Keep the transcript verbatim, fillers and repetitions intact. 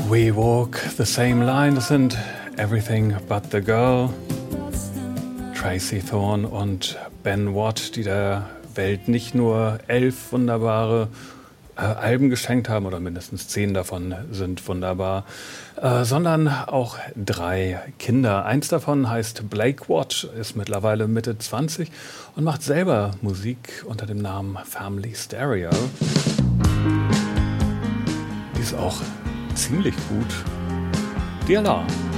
We Walk the Same Line, das sind Everything But the Girl, Tracy Thorn und Ben Watt, die der Welt nicht nur elf wunderbare äh, Alben geschenkt haben, oder mindestens zehn davon sind wunderbar, äh, sondern auch drei Kinder. Eins davon heißt Blake Watt, ist mittlerweile Mitte zwanzig und macht selber Musik unter dem Namen Family Stereo. Die ist auch ziemlich gut. D L R.